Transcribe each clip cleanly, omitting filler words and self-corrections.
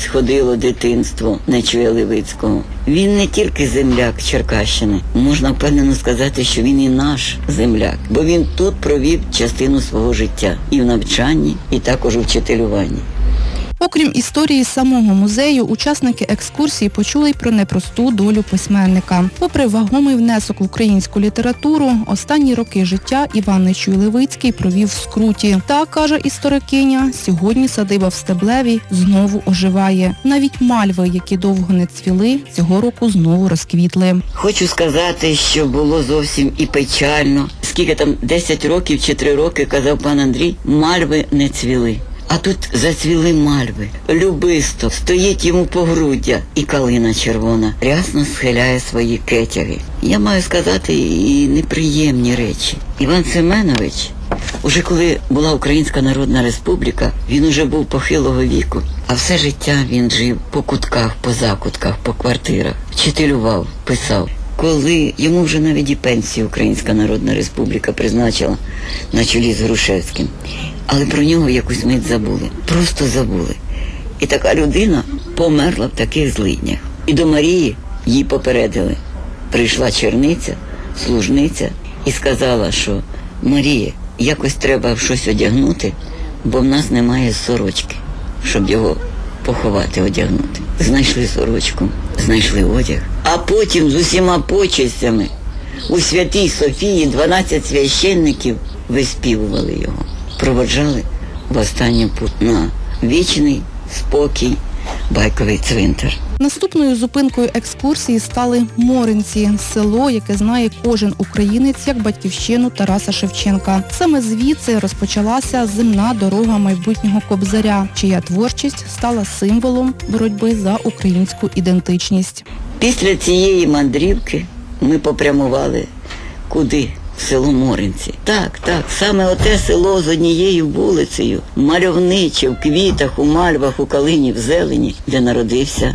ходило дитинство Нечуя Левицького. Він не тільки земляк Черкащини. Можна впевнено сказати, що він і наш земляк. Бо він тут провів частину свого життя. І в навчанні, і також у вчителюванні. Окрім історії самого музею, учасники екскурсії почули й про непросту долю письменника. Попри вагомий внесок в українську літературу, останні роки життя Іван Нечуй Левицький провів в скруті. Та, каже історикиня, сьогодні садиба в Стеблеві знову оживає. Навіть мальви, які довго не цвіли, цього року знову розквітли. Хочу сказати, що було зовсім і печально. Скільки там, 10 років чи 3 роки, казав пан Андрій, мальви не цвіли. А тут зацвіли мальви, любисто, стоїть йому погруддя, і калина червона рясно схиляє свої кетяги. Я маю сказати і неприємні речі. Іван Семенович, уже коли була Українська Народна Республіка, він уже був похилого віку, а все життя він жив по кутках, по закутках, по квартирах, вчителював, писав. Коли йому вже навіть і пенсію Українська Народна Республіка призначила на чолі з Грушевським, але про нього якусь мить забули, просто забули. І така людина померла в таких злиднях. І до Марії їй попередили. Прийшла черниця, служниця і сказала, що Марія, якось треба щось одягнути, бо в нас немає сорочки, щоб його поховати, одягнути. Знайшли сорочку, знайшли одяг. А потім з усіма почестями у Святій Софії 12 священників виспівували його. Проводжали в останню путь на вічний спокій Байковий цвинтар. Наступною зупинкою екскурсії стали Моринці – село, яке знає кожен українець як батьківщину Тараса Шевченка. Саме звідси розпочалася земна дорога майбутнього Кобзаря, чия творчість стала символом боротьби за українську ідентичність. Після цієї мандрівки ми попрямували куди? В село Моринці. Так, саме оте село з однією вулицею, мальовниче, в квітах, у мальвах, у калині, в зелені, де народився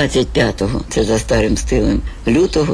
25-го, це за старим стилем, лютого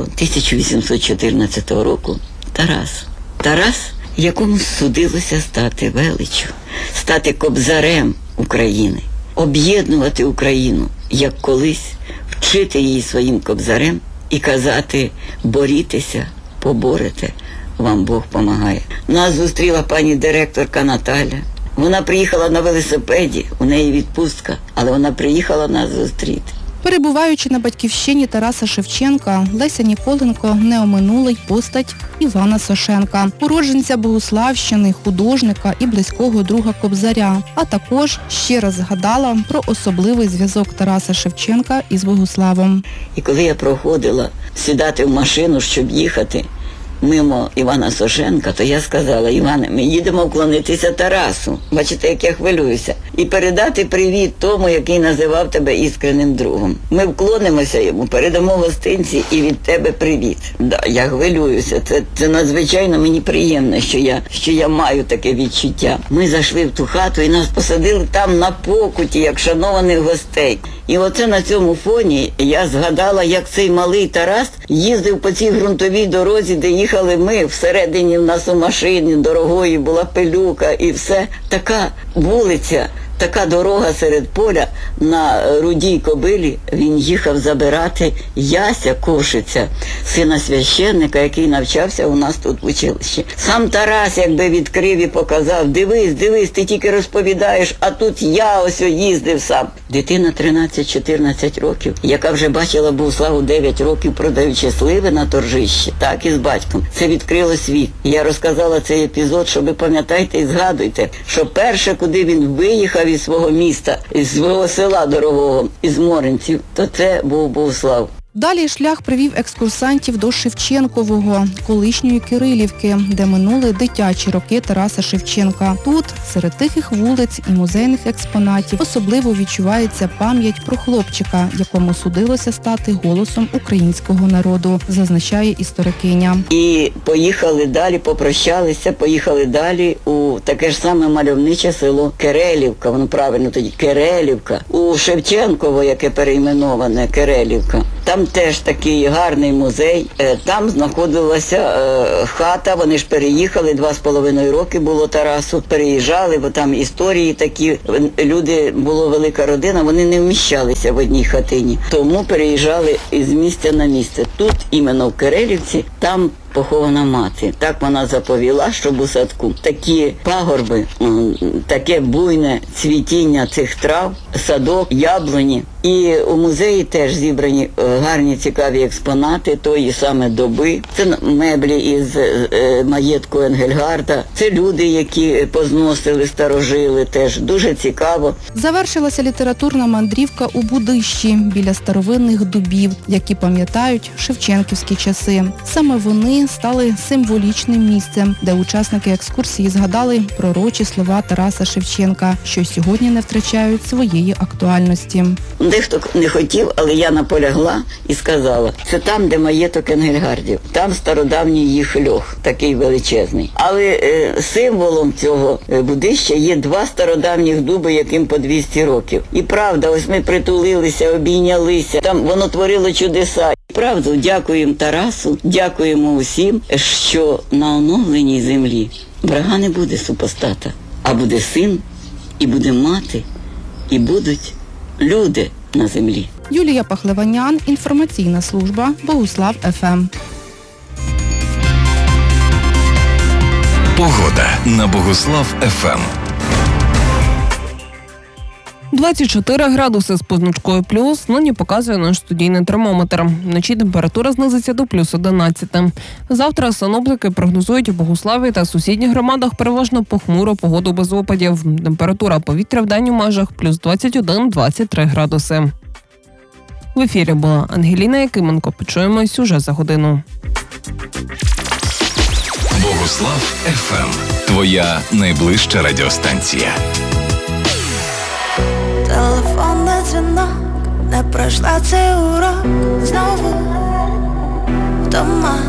1814 року Тарас. Тарас, якому судилося стати величчю, стати кобзарем України, об'єднувати Україну, як колись, вчити її своїм кобзарем і казати «борітеся, поборете». Вам Бог помагає. Нас зустріла пані директорка Наталя. Вона приїхала на велосипеді, у неї відпустка, але вона приїхала нас зустріти. Перебуваючи на батьківщині Тараса Шевченка, Леся Ніколенко не оминула й постать Івана Сошенка, уродженця Богуславщини, художника і близького друга Кобзаря, а також ще раз згадала про особливий зв'язок Тараса Шевченка із Богуславом. І коли я проходила сідати в машину, щоб їхати мимо Івана Сошенка, то я сказала: Іване, ми їдемо вклонитися Тарасу. Бачите, як я хвилююся. І передати привіт тому, який називав тебе іскренним другом. Ми вклонимося йому, передамо гостинці і від тебе привіт. Да, я хвилююся. Це надзвичайно мені приємно, що я маю таке відчуття. Ми зайшли в ту хату і нас посадили там на покуті, як шанованих гостей. І оце на цьому фоні я згадала, як цей малий Тарас їздив по цій ґрунтовій дорозі, де їхали ми, всередині в нас у машині дорогої була пилюка і все. Така вулиця, така дорога серед поля, на рудій кобилі він їхав забирати Яся Кошиця, сина священника, який навчався у нас тут в училищі. Сам Тарас якби відкрив і показав: дивись, ти тільки розповідаєш, а тут я ось їздив сам. Дитина 13-14 років, яка вже бачила Богуславу 9 років, продаючи сливи на торжищі, так і з батьком. Це відкрило світ. Я розказала цей епізод, щоб ви пам'ятаєте і згадуйте, що перше, куди він виїхав із свого міста, із свого села дорогого, із Моринців, то це був Богуслав. Далі шлях привів екскурсантів до Шевченкового, колишньої Кирилівки, де минули дитячі роки Тараса Шевченка. Тут, серед тихих вулиць і музейних експонатів, особливо відчувається пам'ять про хлопчика, якому судилося стати голосом українського народу, зазначає історикиня. І поїхали далі, попрощалися, поїхали далі у таке ж саме мальовниче село Керелівка, воно правильно тоді Керелівка, у Шевченково, яке перейменоване Керелівка. Там теж такий гарний музей. Там знаходилася хата, вони ж переїхали, 2,5 роки було Тарасу. Переїжджали, бо там історії такі, люди, була велика родина, вони не вміщалися в одній хатині. Тому переїжджали із місця на місце. Тут, іменно в Кирилівці, там похована мати. Так вона заповіла, щоб у садку такі пагорби, таке буйне цвітіння цих трав, садок, яблуні. І у музеї теж зібрані гарні, цікаві експонати тої саме доби. Це меблі із маєтку Енгельгарда. Це люди, які позносили, старожили, теж дуже цікаво. Завершилася літературна мандрівка у Будищі біля старовинних дубів, які пам'ятають шевченківські часи. Саме вони стали символічним місцем, де учасники екскурсії згадали пророчі слова Тараса Шевченка, що сьогодні не втрачають своєї актуальності. Дехто не хотів, але я наполягла і сказала, це там, де маєток Енгельгардів. Там стародавній їх льох, такий величезний. Але символом цього Будища є 2 стародавніх дуби, яким по 200 років. І правда, ось ми притулилися, обійнялися, там воно творило чудеса. Правду, дякуємо Тарасу, дякуємо усім, що на оновленій землі врага не буде супостата, а буде син, і буде мати, і будуть люди на землі. Юлія Пахлеванян, інформаційна служба Богуслав ФМ. Погода на Богуслав ФМ. 24 градуси з позначкою плюс, нині показує наш студійний термометр. Вночі температура знизиться до плюс 11. Завтра синоптики прогнозують у Богуславі та сусідніх громадах переважно похмуру погоду без опадів. Температура повітря вдень у межах плюс 21-23 градуси. В ефірі була Ангеліна Якименко. Почуємось уже за годину. Богуслав ФМ. Твоя найближча радіостанція. Телефонний дзвінок, не пройшла цей урок. Знову вдома